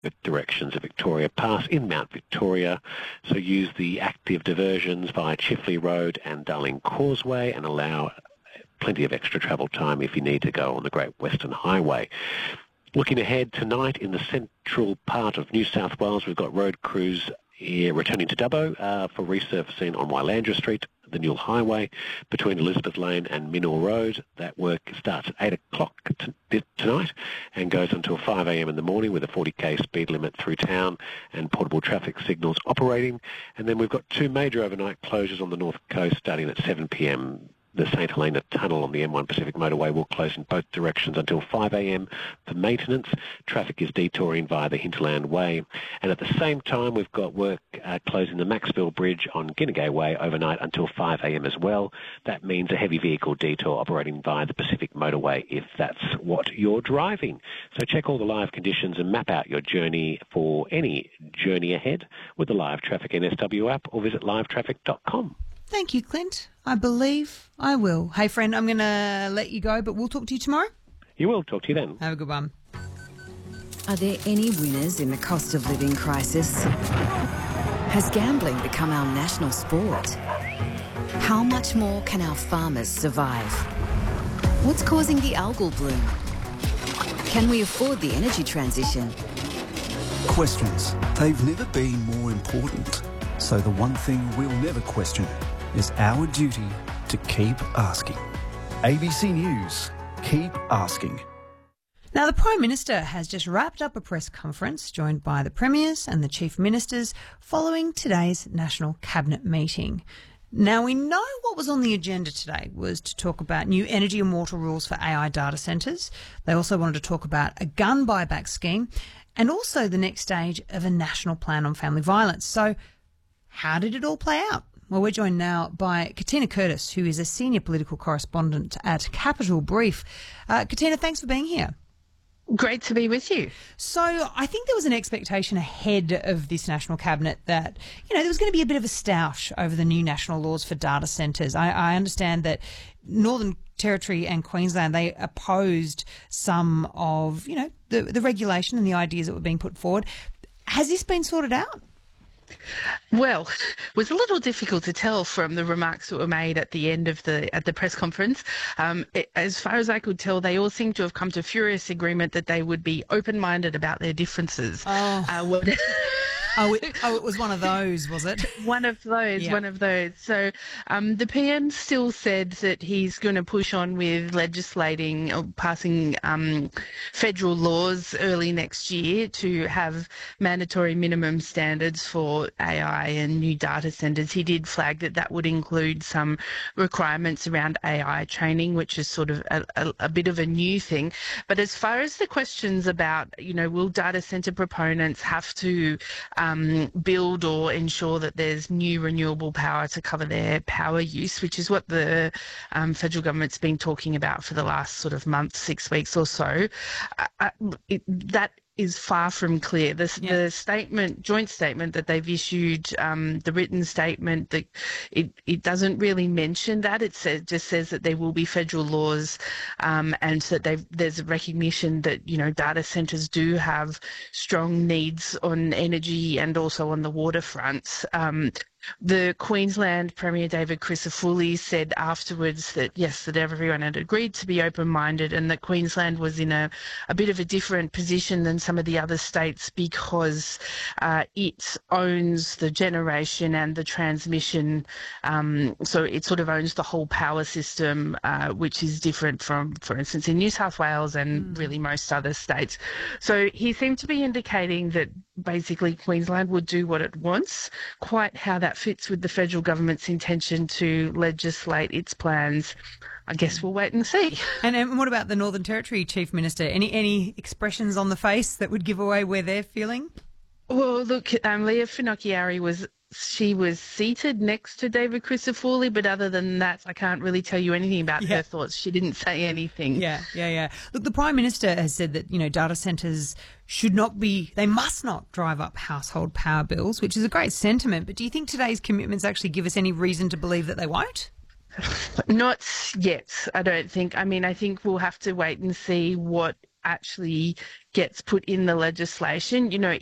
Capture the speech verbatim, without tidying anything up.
directions of Victoria Pass in Mount Victoria. So use the active diversions via Chifley Road and Darling Causeway and allow plenty of extra travel time if you need to go on the Great Western Highway. Looking ahead tonight in the central part of New South Wales, we've got road crews here returning to Dubbo uh, for resurfacing on Wylandra Street, the Newell Highway, between Elizabeth Lane and Minnor Road. That work starts at eight o'clock t- tonight and goes until five a m in the morning with a forty k speed limit through town and portable traffic signals operating. And then we've got two major overnight closures on the North Coast starting at seven p m The St Helena Tunnel on the M one Pacific Motorway will close in both directions until five a m for maintenance. Traffic is detouring via the Hinterland Way. And at the same time, we've got work uh, closing the Maxville Bridge on Ginnegay Way overnight until five a m as well. That means a heavy vehicle detour operating via the Pacific Motorway if that's what you're driving. So check all the live conditions and map out your journey for any journey ahead with the Live Traffic N S W app or visit live traffic dot com. Thank you, Clint. I believe I will. Hey, friend, I'm going to let you go, but we'll talk to you tomorrow. You will. Talk to you then. Have a good one. Are there any winners in the cost of living crisis? Has gambling become our national sport? How much more can our farmers survive? What's causing the algal bloom? Can we afford the energy transition? Questions. They've never been more important. So the one thing we'll never question is our duty to keep asking. A B C News. Keep asking. Now, the Prime Minister has just wrapped up a press conference joined by the Premiers and the Chief Ministers following today's National Cabinet meeting. Now, we know what was on the agenda today was to talk about new energy and water rules for A I data centres. They also wanted to talk about a gun buyback scheme and also the next stage of a national plan on family violence. So how did it all play out? Well, we're joined now by Katina Curtis, who is a senior political correspondent at Capital Brief. Uh, Katina, thanks for being here. Great to be with you. So I think there was an expectation ahead of this National Cabinet that, you know, there was going to be a bit of a stoush over the new national laws for data centres. I, I understand that Northern Territory and Queensland, they opposed some of, you know, the, the regulation and the ideas that were being put forward. Has this been sorted out? Well, it was a little difficult to tell from the remarks that were made at the end of the at the press conference. Um, it, as far as I could tell, they all seemed to have come to furious agreement that they would be open-minded about their differences. Oh. Uh, what Oh it, oh, it was one of those, was it? One of those, yeah. one of those. So um, the P M still said that he's going to push on with legislating or passing um, federal laws early next year to have mandatory minimum standards for A I and new data centres. He did flag that that would include some requirements around A I training, which is sort of a, a, a bit of a new thing. But as far as the questions about, you know, will data centre proponents have to Um, build or ensure that there's new renewable power to cover their power use, which is what the um, federal government's been talking about for the last sort of month, six weeks or so. Uh, it, that is far from clear. The, yeah. the statement, joint statement that they've issued, um, the written statement, that it, it doesn't really mention that. It says, just says that there will be federal laws um, and that they've, there's a recognition that, you know, data centres do have strong needs on energy and also on the waterfront. Um, The Queensland Premier David Crisafulli said afterwards that, yes, that everyone had agreed to be open-minded and that Queensland was in a, a bit of a different position than some of the other states because uh, it owns the generation and the transmission. Um, so it sort of owns the whole power system, uh, which is different from, for instance, in New South Wales and mm. really most other states. So he seemed to be indicating that basically Queensland would do what it wants. Quite how that fits with the federal government's intention to legislate its plans, I guess we'll wait and see. And, and what about the Northern Territory Chief Minister? Any any expressions on the face that would give away where they're feeling? Well, look, um, Leah Finocchiaro was she was seated next to David Crisafulli, but other than that, I can't really tell you anything about yeah. her thoughts. She didn't say anything. Yeah, yeah, yeah. Look, the Prime Minister has said that, you know, data centres should not be, they must not drive up household power bills, which is a great sentiment. But do you think today's commitments actually give us any reason to believe that they won't? Not yet, I don't think. I mean, I think we'll have to wait and see what actually gets put in the legislation. You know,